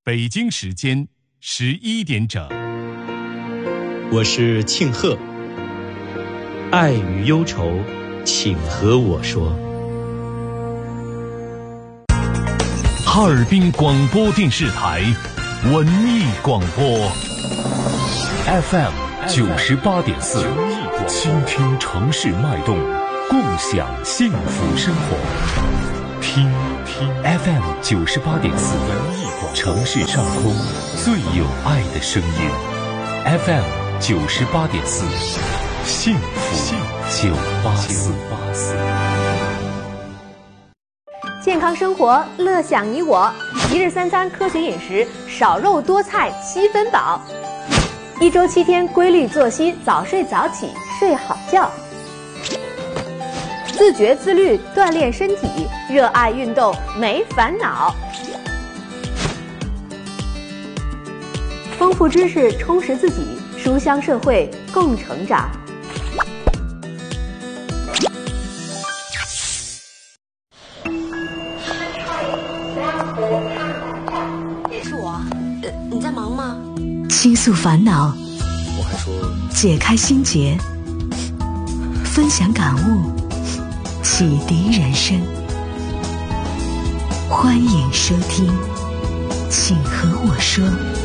北京时间11点整。 我是庆贺，爱与忧愁，请和我说。 哈尔滨广播电视台文艺广播 FM 98.4，倾听城市脉动，共享幸福生活。听 FM 98.4，城市上空最有爱的声音。FM 98.4，幸福984。 健康生活，乐享你我。一日三餐科学饮食，少肉多菜7分饱。1周7天规律作息，早睡早起，睡好觉。自觉自律，锻炼身体，热爱运动，没烦恼。丰富知识，充实自己，书香社会，共成长。 是我，你在忙吗？ 倾诉烦恼， 我还说解开心结，分享感悟，启迪人生。欢迎收听，请和我说。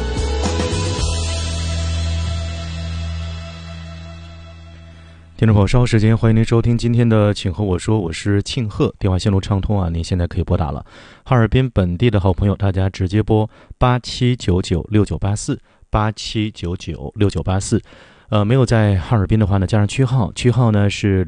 听众朋友，稍后时间欢迎您收听今天的请和我说，我是庆贺，电话线路畅通啊，您现在可以拨打了。哈尔滨本地的好朋友，大家直接拨87996984 87996984。没有在哈尔滨的话呢，加上区号呢是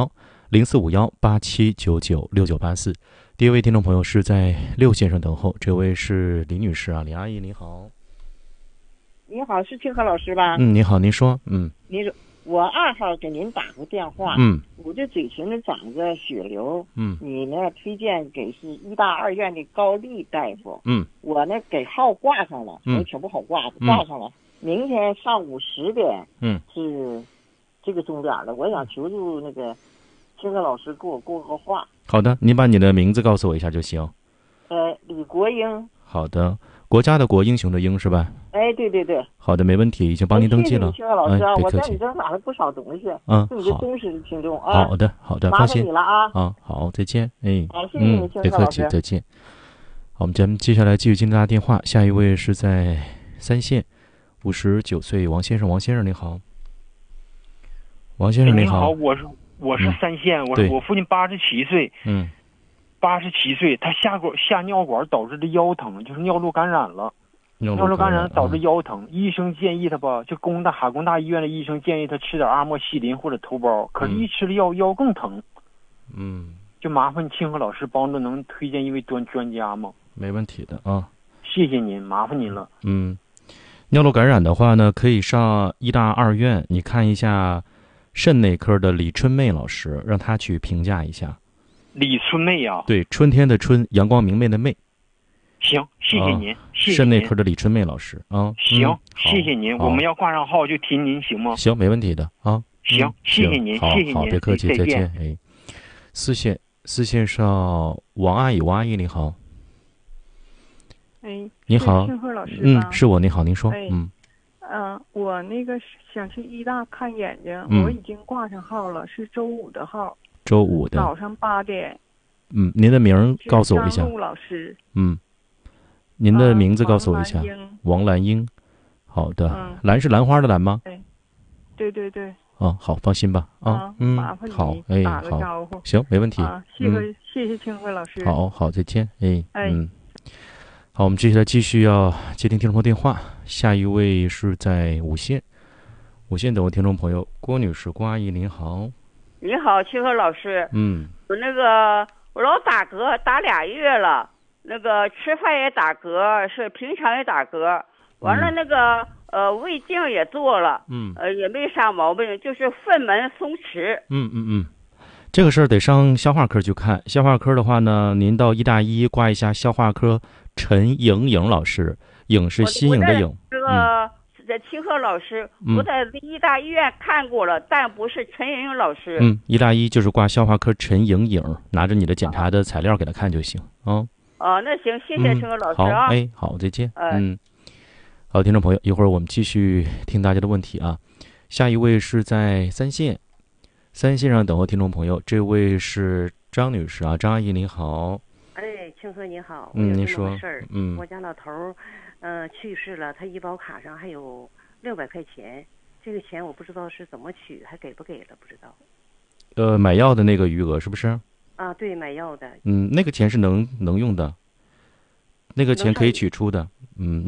045187996984。第一位听众朋友是在6线上等候，这位是李女士啊，李阿姨你好。 你好，是庆贺老师吧？ 你好，您说。 您说我2号给您打过电话。我这嘴唇子长着血瘤。你呢推荐给是医大2院的高丽大夫。我呢给号挂上了，我可不好挂上了。明天上午10点。是这个钟点了，我想求助那个庆贺老师给我过个话。 好的，您把你的名字告诉我一下就行。 李国英。 好的，国家的国，英雄的英是吧？ 对。 好的，没问题，已经帮您登记了。 谢谢庆贺老师啊， 别客气。 我在你这买了不少东西。是你的忠实的听众啊。好的， 麻烦你了啊。 好，再见。 好，谢谢你，庆贺老师。 别客气，再见。好，我们接下来继续接大家电话，下一位是在3线，59岁王先生，王先生你好。王先生你好。 我是3线，我父亲87岁。87岁，他下尿管导致的腰疼，就是尿路感染了。尿路感染导致腰疼，医生建议他吧，就哈工大医院的医生建议他吃点阿莫西林或者头孢，可是一吃了腰更疼。就麻烦庆贺老师帮着能推荐一位专家吗？ 没问题的啊， 谢谢您，麻烦您了。 尿路感染的话呢，可以上医大2院，你看一下肾内科的李春妹老师，让他去评价一下。 李春妹啊？对， 春天的春，阳光明媚的媚。 行，谢谢您，谢谢您。 肾内科的李春妹老师啊。 行，谢谢您，我们要挂上号就听您行吗？ 行，没问题的啊。 行，谢谢您，谢谢您。 好，别客气，再见。4线上王阿姨你好。你好， 庆贺老师吧？ 是我，你好，您说。 我那个想去医大看眼睛，我已经挂上号了，是周5的号。 周5的早上8点。 您的名告诉我一下。 张璐老师。 您的名字告诉我一下。王兰英。好的，兰是兰花的兰吗？ 对。 好，放心吧。 麻烦你打个招呼。 行，没问题。 谢谢庆贺老师。 好，再见。好，我们接下来继续要接听听众朋友电话，下一位是在5线等位听众朋友郭女士，郭阿姨您好。 你好，庆贺老师。我老打嗝，打2月了，那个吃饭也打嗝，是平常也打嗝，完了那个胃镜也做了，也没啥毛病，就是粪门松弛。 这个事儿得上消化科去看。消化科的话呢，您到医大1挂一下消化科陈颖老师，颖是新颖的颖。 这个庆贺老师，我在医大医院看过了，但不是陈颖老师。 医大1就是挂消化科陈颖，拿着你的检查的材料给他看就行啊。 那行，谢谢青鹤老师啊。 好，哎，好，再见。好，听众朋友，一会儿我们继续听大家的问题啊。下一位是在三线上等候听众朋友，这位是张女士啊，张阿姨您好。 哎，青鹤你好， 您说。 我家老头去世了，他医保卡上还有600块钱，这个钱我不知道是怎么取，还给不给了不知道。 买药的那个余额是不是？ 啊，对，买药的。 那个钱是能用的，那个钱可以取出的。